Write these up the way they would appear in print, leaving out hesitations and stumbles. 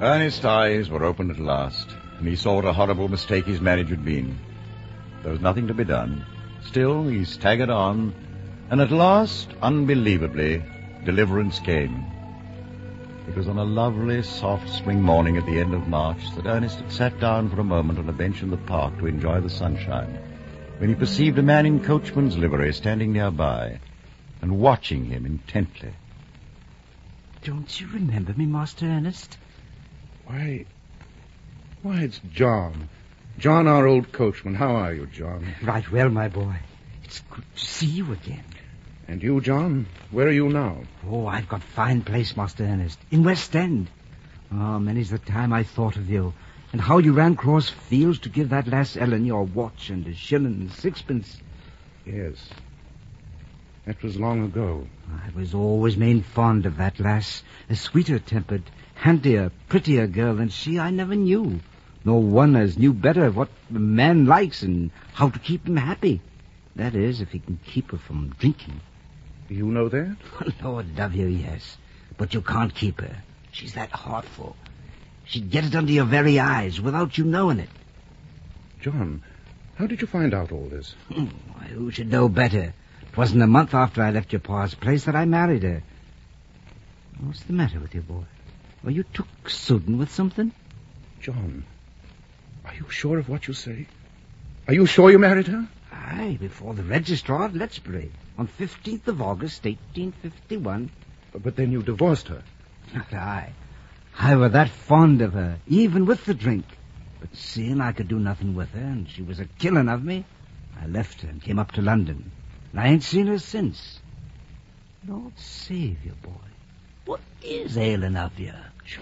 Ernest's eyes were opened at last, and he saw what a horrible mistake his marriage had been. There was nothing to be done. Still, he staggered on, and at last, unbelievably, deliverance came. It was on a lovely, soft spring morning at the end of March that Ernest had sat down for a moment on a bench in the park to enjoy the sunshine, when he perceived a man in coachman's livery standing nearby and watching him intently. Don't you remember me, Master Ernest? Why, it's John. John, our old coachman. How are you, John? Right well, my boy. It's good to see you again. And you, John? Where are you now? Oh, I've got fine place, Master Ernest, in West End. Oh, many's the time I thought of you, and how you ran cross fields to give that lass Ellen your watch and a shilling and sixpence. Yes. That was long ago. I was always main fond of that lass. A sweeter-tempered, handier, prettier girl than she I never knew. Nor one as knew better what a man likes and how to keep him happy. That is, if he can keep her from drinking. You know that? Lord love you, yes. But you can't keep her. She's that heartful. She'd get it under your very eyes without you knowing it. John, how did you find out all this? Why, who should know better? It wasn't a month after I left your pa's place that I married her. What's the matter with you, boy? Are you took sudden with something? John, are you sure of what you say? Are you sure you married her? Aye, before the registrar at Letchbury, on 15th of August, 1851. But then you divorced her. Not I. I were that fond of her, even with the drink. But seeing I could do nothing with her, and she was a killing of me, I left her and came up to London. And I ain't seen her since. Lord save you, boy. What is ailing of you?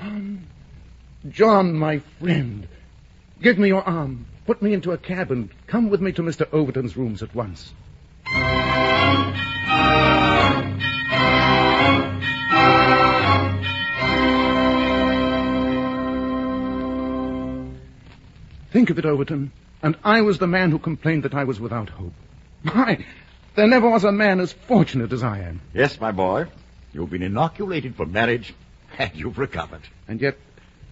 John, my friend. Give me your arm. Put me into a cab and come with me to Mr. Overton's rooms at once. Think of it, Overton. And I was the man who complained that I was without hope. Why, there never was a man as fortunate as I am. Yes, my boy. You've been inoculated for marriage, and you've recovered. And yet,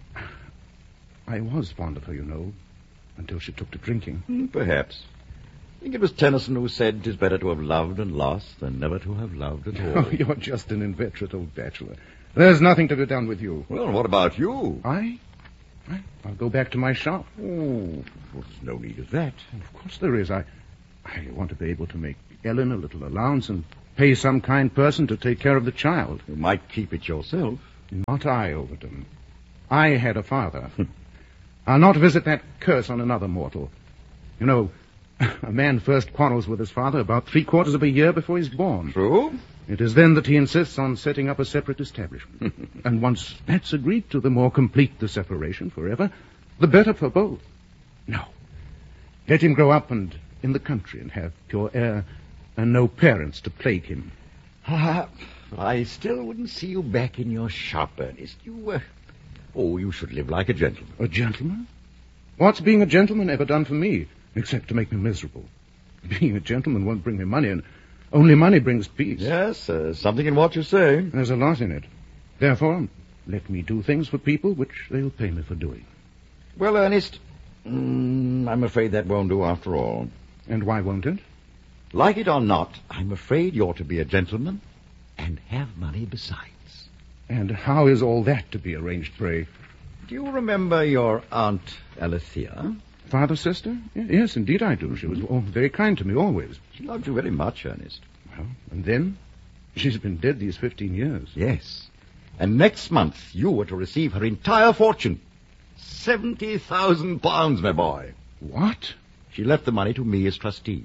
I was fond of her, you know, until she took to drinking. Perhaps. I think it was Tennyson who said 'tis better to have loved and lost than never to have loved at all. Oh, you're just an inveterate old bachelor. There's nothing to be done with you. Well, what about you? I'll go back to my shop. Oh, well, there's no need of that. Of course there is. I want to be able to make Ellen a little allowance and pay some kind person to take care of the child. You might keep it yourself. Not I, Overton. I had a father. I'll not visit that curse on another mortal. You know, a man first quarrels with his father about 3/4 of a year before he's born. True. It is then that he insists on setting up a separate establishment. And once that's agreed to, the more complete the separation forever, the better for both. No. Let him grow up and in the country and have pure air and no parents to plague him. I still wouldn't see you back in your shop, Ernest. You should live like a gentleman. A gentleman? What's being a gentleman ever done for me, except to make me miserable? Being a gentleman won't bring me money, and only money brings peace. Yes, something in what you say. There's a lot in it. Therefore, let me do things for people which they'll pay me for doing. Well, Ernest, I'm afraid that won't do after all. And why won't it? Like it or not, I'm afraid you're to be a gentleman and have money besides. And how is all that to be arranged, pray? Do you remember your Aunt Alethea? Father's sister? Yes, indeed I do. She was very kind to me, always. She loved you very much, Ernest. Well, and then? She's been dead these 15 years. Yes. And next month, you were to receive her entire fortune. £70,000, my boy. What? She left the money to me as trustee.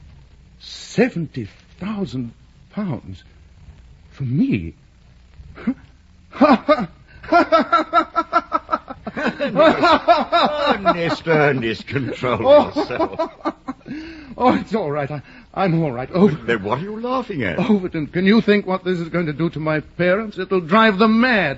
£70,000? For me? Ernest, control yourself. Oh, it's all right. I'm all right. Overton. Then what are you laughing at? Overton, can you think what this is going to do to my parents? It'll drive them mad.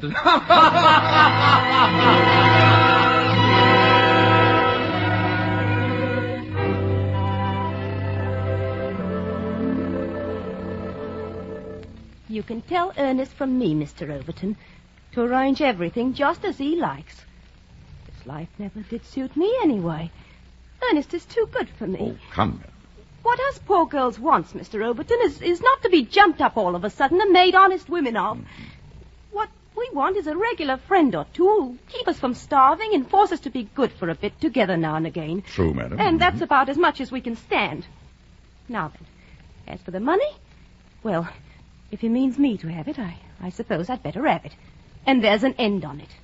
You can tell Ernest from me, Mr. Overton. to arrange everything just as he likes. This life never did suit me anyway. Ernest is too good for me. Oh, come now. What us poor girls wants, Mr. Overton, is not to be jumped up all of a sudden and made honest women of. What we want is a regular friend or two who'll keep us from starving and force us to be good for a bit together now and again. True, madam. And that's about as much as we can stand. Now then, as for the money, well, if he means me to have it, I suppose I'd better have it. And there's an end on it.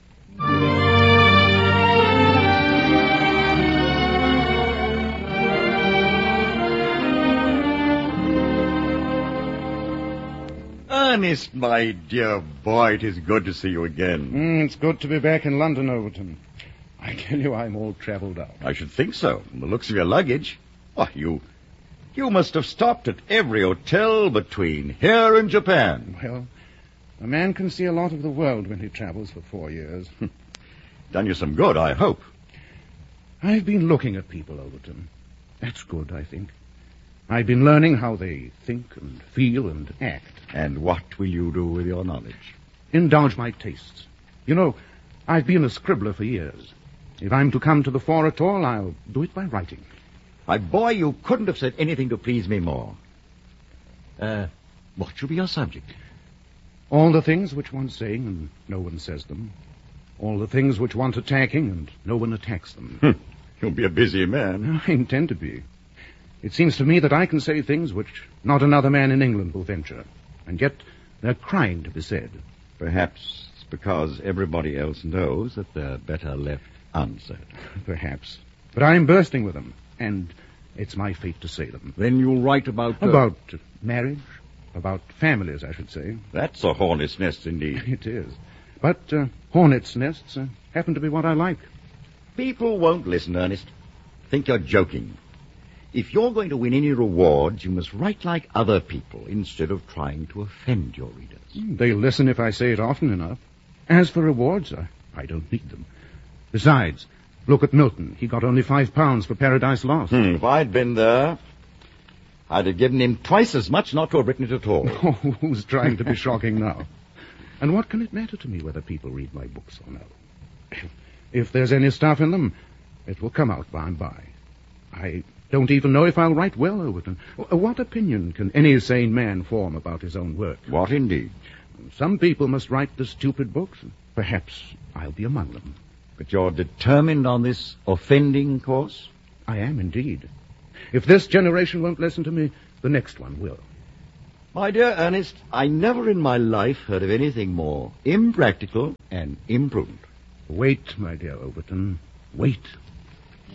Ernest, my dear boy, it is good to see you again. It's good to be back in London, Overton. I tell you, I'm all travelled out. I should think so, from the looks of your luggage. Why, you must have stopped at every hotel between here and Japan. Well, a man can see a lot of the world when he travels for 4 years. Done you some good, I hope. I've been looking at people, Overton. That's good, I think. I've been learning how they think and feel and act. And what will you do with your knowledge? Indulge my tastes. You know, I've been a scribbler for years. If I'm to come to the fore at all, I'll do it by writing. My boy, you couldn't have said anything to please me more. What should be your subject? All the things which one's saying and no one says them. All the things which want attacking and no one attacks them. You'll be a busy man. I intend to be. It seems to me that I can say things which not another man in England will venture. And yet they're crying to be said. Perhaps it's because everybody else knows that they're better left unsaid. Perhaps. But I'm bursting with them. And it's my fate to say them. Then you'll write about... About marriage. About families, I should say. That's a hornet's nest indeed. It is. But hornets' nests happen to be what I like. People won't listen, Ernest. Think you're joking. If you're going to win any rewards, you must write like other people instead of trying to offend your readers. They'll listen if I say it often enough. As for rewards, I don't need them. Besides, look at Milton. He got only £5 for Paradise Lost. If I'd been there, I'd have given him twice as much not to have written it at all. Oh, who's trying to be shocking now? And what can it matter to me whether people read my books or no? If there's any stuff in them, it will come out by and by. I don't even know if I'll write well, Overton. What opinion can any sane man form about his own work? What indeed? Some people must write the stupid books. Perhaps I'll be among them. But you're determined on this offending course? I am indeed. If this generation won't listen to me, the next one will. My dear Ernest, I never in my life heard of anything more impractical and imprudent. Wait, my dear Overton. Wait.